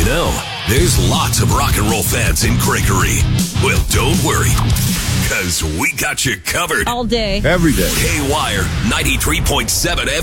know, there's lots of rock and roll fans in Gregory. Well, don't worry, because we got you covered. All day. Every day. K-Wire 93.7